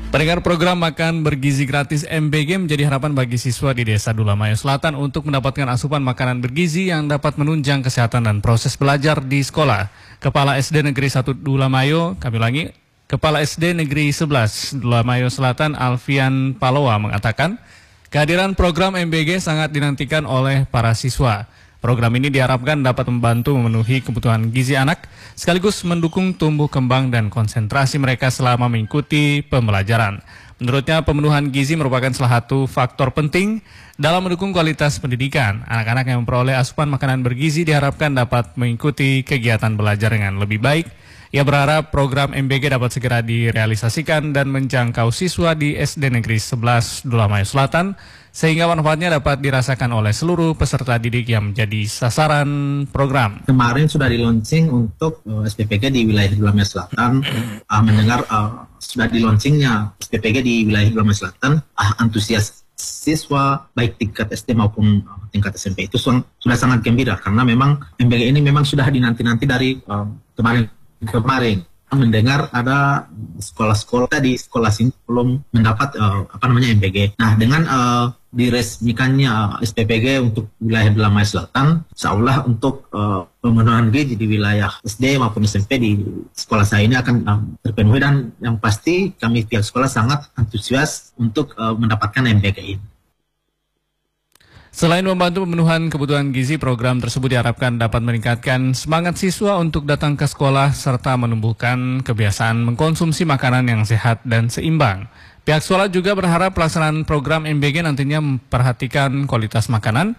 Pendengar program Makan Bergizi Gratis MBG menjadi harapan bagi siswa di Desa Dulamayo Selatan untuk mendapatkan asupan makanan bergizi yang dapat menunjang kesehatan dan proses belajar di sekolah. Kepala SD Negeri 1 Dulamayo, kami ulangi, Kepala SD Negeri 11 Dulamayo Selatan Alfian Palowa mengatakan, kehadiran program MBG sangat dinantikan oleh para siswa. Program ini diharapkan dapat membantu memenuhi kebutuhan gizi anak, sekaligus mendukung tumbuh kembang dan konsentrasi mereka selama mengikuti pembelajaran. Menurutnya, pemenuhan gizi merupakan salah satu faktor penting dalam mendukung kualitas pendidikan. Anak-anak yang memperoleh asupan makanan bergizi diharapkan dapat mengikuti kegiatan belajar dengan lebih baik. Ia berharap program MBG dapat segera direalisasikan dan menjangkau siswa di SD Negeri 11 Dulamayo Selatan, sehingga manfaatnya dapat dirasakan oleh seluruh peserta didik yang menjadi sasaran program. Kemarin sudah di-launching untuk SPPG di wilayah Dulamayo Selatan. Mendengar sudah di-launchingnya SPPG di wilayah Dulamayo Selatan, antusias siswa baik tingkat SD maupun tingkat SMP itu sudah sangat gembira, karena memang MBG ini memang sudah dinanti-nanti dari kemarin mendengar ada sekolah-sekolah di sekolah sini belum mendapat MBG. Nah, dengan diresmikannya SPPG untuk wilayah Dulamayo Selatan, insya Allah untuk pemenuhan gizi di wilayah SD maupun SMP di sekolah saya ini akan terpenuhi, dan yang pasti kami pihak sekolah sangat antusias untuk mendapatkan MBG ini. Selain membantu pemenuhan kebutuhan gizi, program tersebut diharapkan dapat meningkatkan semangat siswa untuk datang ke sekolah serta menumbuhkan kebiasaan mengkonsumsi makanan yang sehat dan seimbang. Pihak sekolah juga berharap pelaksanaan program MBG nantinya memperhatikan kualitas makanan,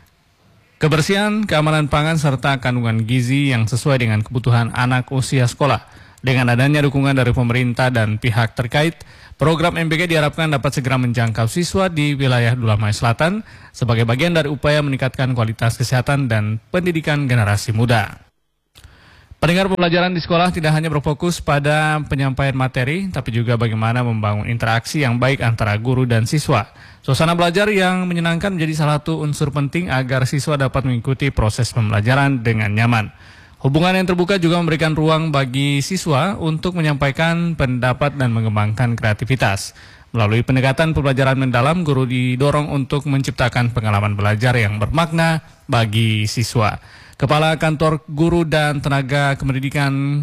kebersihan, keamanan pangan, serta kandungan gizi yang sesuai dengan kebutuhan anak usia sekolah. Dengan adanya dukungan dari pemerintah dan pihak terkait, program MBG diharapkan dapat segera menjangkau siswa di wilayah Dulamayo Selatan sebagai bagian dari upaya meningkatkan kualitas kesehatan dan pendidikan generasi muda. Pendengar, pembelajaran di sekolah tidak hanya berfokus pada penyampaian materi, tapi juga bagaimana membangun interaksi yang baik antara guru dan siswa. Suasana belajar yang menyenangkan menjadi salah satu unsur penting agar siswa dapat mengikuti proses pembelajaran dengan nyaman. Hubungan yang terbuka juga memberikan ruang bagi siswa untuk menyampaikan pendapat dan mengembangkan kreativitas. Melalui pendekatan pembelajaran mendalam, guru didorong untuk menciptakan pengalaman belajar yang bermakna bagi siswa. Kepala Kantor Guru dan Tenaga Kependidikan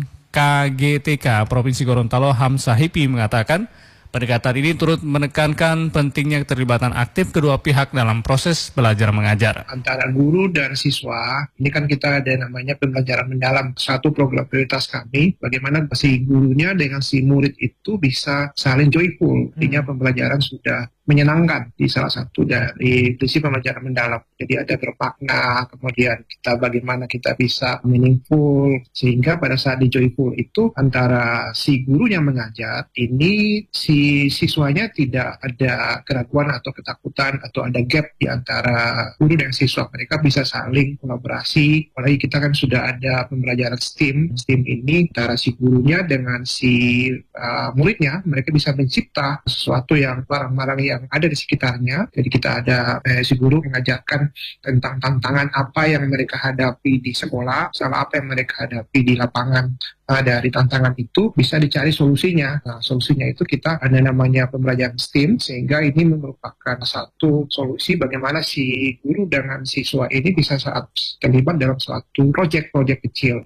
KGTK Provinsi Gorontalo Hamzah Hipi mengatakan, pendekatan ini turut menekankan pentingnya keterlibatan aktif kedua pihak dalam proses belajar mengajar. Antara guru dan siswa, ini kan kita ada namanya pembelajaran mendalam. Satu program prioritas kami, bagaimana si gurunya dengan si murid itu bisa saling joyful. Artinya pembelajaran sudah menyenangkan di salah satu dari prinsip pembelajaran mendalam. Jadi ada bermakna, kemudian bagaimana kita bisa meaningful, sehingga pada saat di joyful itu antara si guru yang mengajar, ini si siswanya tidak ada keraguan atau ketakutan atau ada gap di antara guru dan siswa. Mereka bisa saling kolaborasi, apalagi kita kan sudah ada pembelajaran STEAM. STEAM ini antara si gurunya dengan si muridnya, mereka bisa mencipta sesuatu yang barang-barang yang ada di sekitarnya. Jadi kita ada si guru mengajarkan tentang tantangan apa yang mereka hadapi di sekolah, salah apa yang mereka hadapi di lapangan. Dari tantangan itu bisa dicari solusinya. Nah, solusinya itu kita ada namanya pembelajaran STEAM, sehingga ini merupakan satu solusi bagaimana si guru dengan siswa ini bisa saat terlibat dalam suatu proyek kecil.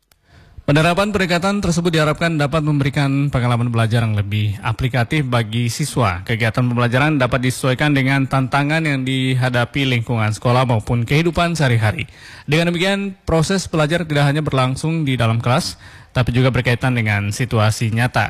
Penerapan pendekatan tersebut diharapkan dapat memberikan pengalaman belajar yang lebih aplikatif bagi siswa. Kegiatan pembelajaran dapat disesuaikan dengan tantangan yang dihadapi lingkungan sekolah maupun kehidupan sehari-hari. Dengan demikian, proses belajar tidak hanya berlangsung di dalam kelas, tapi juga berkaitan dengan situasi nyata.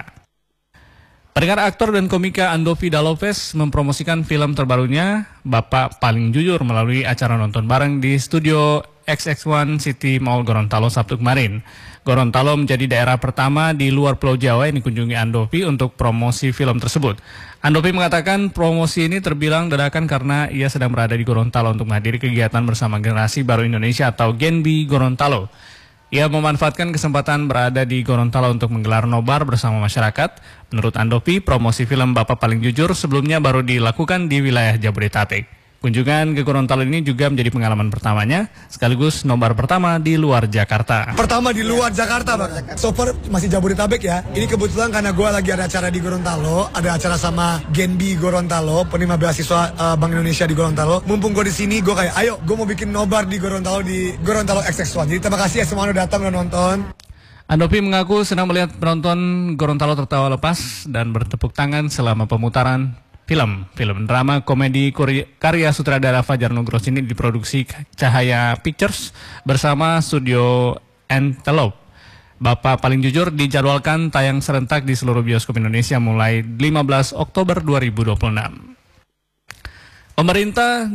Pendengar, aktor dan komika Andovi Dalopes mempromosikan film terbarunya Bapak Paling Jujur melalui acara nonton bareng di studio XX1 City Mall Gorontalo Sabtu kemarin. Gorontalo menjadi daerah pertama di luar Pulau Jawa yang dikunjungi Andovi untuk promosi film tersebut. Andovi mengatakan promosi ini terbilang dadakan karena ia sedang berada di Gorontalo untuk menghadiri kegiatan bersama Generasi Baru Indonesia atau Genbi Gorontalo. Ia memanfaatkan kesempatan berada di Gorontalo untuk menggelar nobar bersama masyarakat. Menurut Andovi, promosi film Bapak Paling Jujur sebelumnya baru dilakukan di wilayah Jabodetabek. Kunjungan ke Gorontalo ini juga menjadi pengalaman pertamanya, sekaligus nobar pertama di luar Jakarta. Pertama di luar Jakarta, Bang. So far masih Jabodetabek ya. Ini kebetulan karena gue lagi ada acara di Gorontalo, ada acara sama Genbi Gorontalo, penerima beasiswa Bank Indonesia di Gorontalo. Mumpung gue di sini, gue kayak, ayo, gue mau bikin nobar di Gorontalo XX1. Jadi terima kasih ya semua udah datang, udah nonton. Andovi mengaku senang melihat penonton Gorontalo tertawa lepas dan bertepuk tangan selama pemutaran film drama komedi karya sutradara Fajar Nugros ini diproduksi Cahaya Pictures bersama studio Antelope. Bapak Paling Jujur dijadwalkan tayang serentak di seluruh bioskop Indonesia mulai 15 Oktober 2026. Pemerintah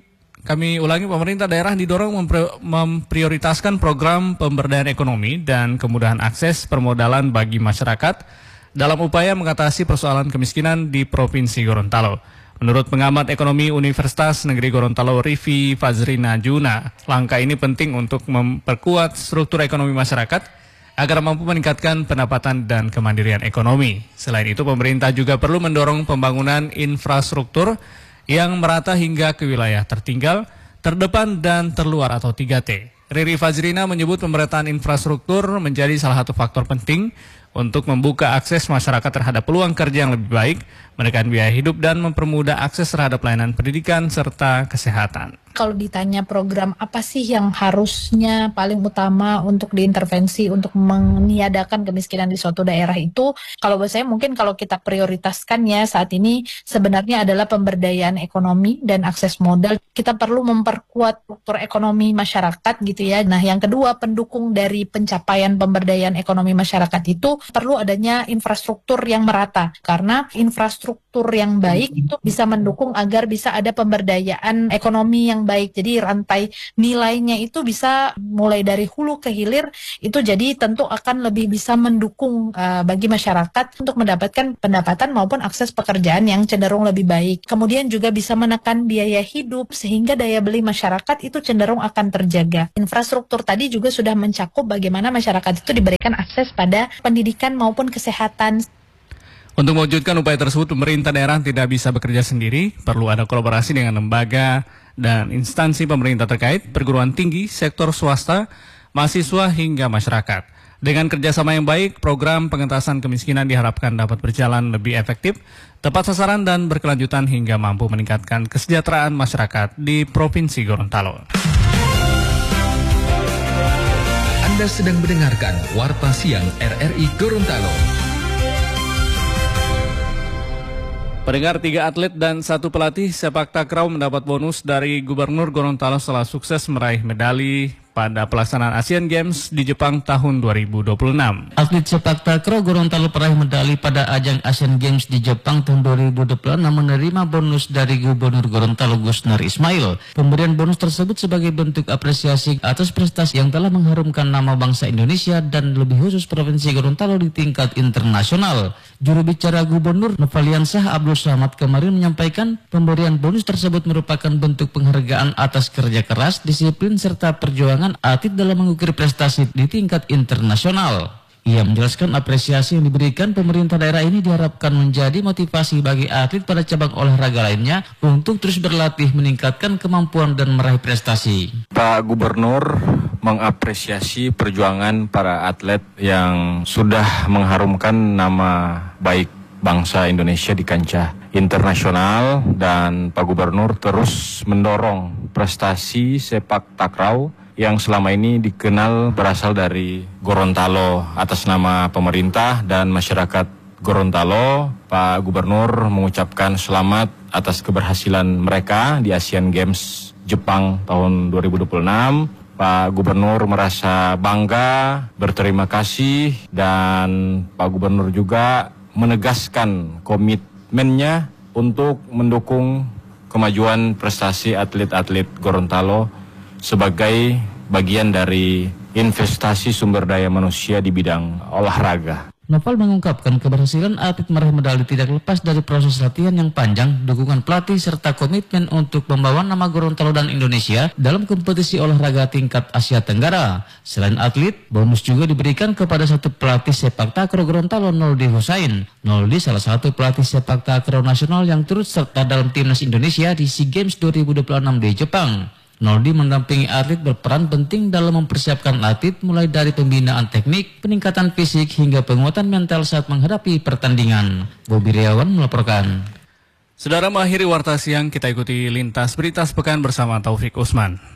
daerah didorong memprioritaskan program pemberdayaan ekonomi dan kemudahan akses permodalan bagi masyarakat dalam upaya mengatasi persoalan kemiskinan di Provinsi Gorontalo. Menurut pengamat ekonomi Universitas Negeri Gorontalo Rivi Fazrina Juna, langkah ini penting untuk memperkuat struktur ekonomi masyarakat agar mampu meningkatkan pendapatan dan kemandirian ekonomi. Selain itu, pemerintah juga perlu mendorong pembangunan infrastruktur yang merata hingga ke wilayah tertinggal, terdepan, dan terluar atau 3T. Riri Fazrina menyebut pemerataan infrastruktur menjadi salah satu faktor penting untuk membuka akses masyarakat terhadap peluang kerja yang lebih baik, menekan biaya hidup, dan mempermudah akses terhadap pelayanan pendidikan serta kesehatan. Kalau ditanya program apa sih yang harusnya paling utama untuk diintervensi untuk meniadakan kemiskinan di suatu daerah itu, kalau buat saya mungkin kalau kita prioritaskan ya saat ini sebenarnya adalah pemberdayaan ekonomi dan akses modal. Kita perlu memperkuat struktur ekonomi masyarakat gitu ya. Nah, yang kedua, pendukung dari pencapaian pemberdayaan ekonomi masyarakat itu perlu adanya infrastruktur yang merata, karena infrastruktur yang baik itu bisa mendukung agar bisa ada pemberdayaan ekonomi yang baik. Jadi rantai nilainya itu bisa mulai dari hulu ke hilir, itu jadi tentu akan lebih bisa mendukung bagi masyarakat untuk mendapatkan pendapatan maupun akses pekerjaan yang cenderung lebih baik. Kemudian juga bisa menekan biaya hidup sehingga daya beli masyarakat itu cenderung akan terjaga. Infrastruktur tadi juga sudah mencakup bagaimana masyarakat itu diberikan akses pada pendidikan maupun kesehatan. Untuk mewujudkan upaya tersebut, pemerintah daerah tidak bisa bekerja sendiri, perlu ada kolaborasi dengan lembaga dan instansi pemerintah terkait, perguruan tinggi, sektor swasta, mahasiswa hingga masyarakat. Dengan kerjasama yang baik, program pengentasan kemiskinan diharapkan dapat berjalan lebih efektif, tepat sasaran, dan berkelanjutan hingga mampu meningkatkan kesejahteraan masyarakat di Provinsi Gorontalo. Anda sedang mendengarkan Warta Siang RRI Gorontalo. Pendengar, 3 atlet dan 1 pelatih sepak takraw mendapat bonus dari Gubernur Gorontalo setelah sukses meraih medali pada pelaksanaan Asian Games di Jepang tahun 2026. Atlet sepak takraw Gorontalo peraih medali pada ajang Asian Games di Jepang tahun 2026 menerima bonus dari Gubernur Gorontalo Gusnar Ismail. Pemberian bonus tersebut sebagai bentuk apresiasi atas prestasi yang telah mengharumkan nama bangsa Indonesia dan lebih khusus Provinsi Gorontalo di tingkat internasional. Juru bicara Gubernur Novaliansah Abdul Samad kemarin menyampaikan pemberian bonus tersebut merupakan bentuk penghargaan atas kerja keras, disiplin, serta perjuangan atlet dalam mengukir prestasi di tingkat internasional. Ia menjelaskan apresiasi yang diberikan pemerintah daerah ini diharapkan menjadi motivasi bagi atlet pada cabang olahraga lainnya untuk terus berlatih, meningkatkan kemampuan dan meraih prestasi. Pak Gubernur mengapresiasi perjuangan para atlet yang sudah mengharumkan nama baik bangsa Indonesia di kancah internasional, dan Pak Gubernur terus mendorong prestasi sepak takraw yang selama ini dikenal berasal dari Gorontalo. Atas nama pemerintah dan masyarakat Gorontalo, Pak Gubernur mengucapkan selamat atas keberhasilan mereka di Asian Games Jepang tahun 2026. Pak Gubernur merasa bangga, berterima kasih, dan Pak Gubernur juga menegaskan komitmennya untuk mendukung kemajuan prestasi atlet-atlet Gorontalo sebagai bagian dari investasi sumber daya manusia di bidang olahraga. Noval mengungkapkan keberhasilan atlet meraih medali tidak lepas dari proses latihan yang panjang, dukungan pelatih, serta komitmen untuk membawa nama Gorontalo dan Indonesia dalam kompetisi olahraga tingkat Asia Tenggara. Selain atlet, bonus juga diberikan kepada satu pelatih sepak takraw Gorontalo, Noldi Husain. Noldi salah satu pelatih sepak takraw nasional yang turut serta dalam timnas Indonesia di SEA Games 2026 di Jepang. Noldi mendampingi atlet berperan penting dalam mempersiapkan atlet mulai dari pembinaan teknik, peningkatan fisik hingga penguatan mental saat menghadapi pertandingan. Bobi Riawan melaporkan. Saudara, mengakhiri Warta Siang, kita ikuti lintas berita sepekan bersama Taufik Usman.